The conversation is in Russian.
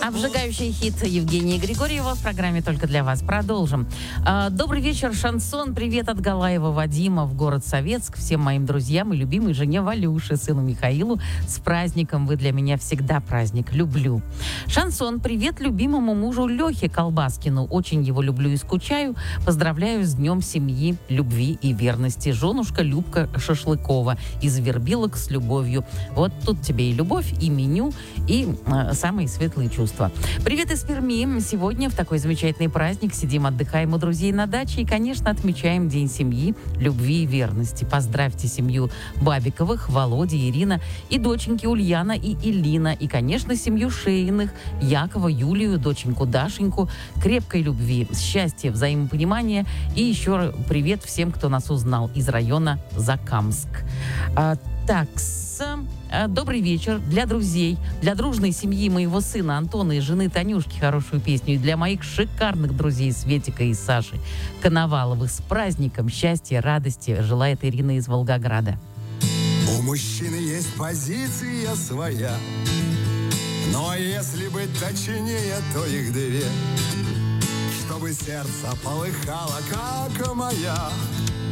Обжигающий хит Евгения Григорьева в программе «Только для вас». Продолжим. Добрый вечер, шансон. Привет от Галаева Вадима в город Советск. Всем моим друзьям и любимой жене Валюше, сыну Михаилу. С праздником. Вы для меня всегда праздник. Люблю. Шансон. Привет любимому мужу Лехе Колбаскину. Очень его люблю и скучаю. Поздравляю с Днем семьи, любви и верности. Женушка Любка Шашлыкова из Вербилок с любовью. Вот тут тебе и любовь, и меню, и самые светлые чувства. Привет из Перми. Сегодня в такой замечательный праздник сидим, отдыхаем у друзей на даче и, конечно, отмечаем День семьи, любви и верности. Поздравьте семью Бабиковых, Володя, Ирина и доченьки Ульяна и Илина. И, конечно, семью Шейных, Якова, Юлию, доченьку Дашеньку. Крепкой любви, счастья, взаимопонимания. И еще привет всем, кто нас узнал из района Закамск. Добрый вечер для друзей, для дружной семьи моего сына Антона и жены Танюшки хорошую песню. И для моих шикарных друзей Светика и Саши Коноваловых с праздником, счастья, радости желает Ирина из Волгограда. У мужчины есть позиция своя, но если быть точнее, то их две. Чтобы сердце полыхало, как моя,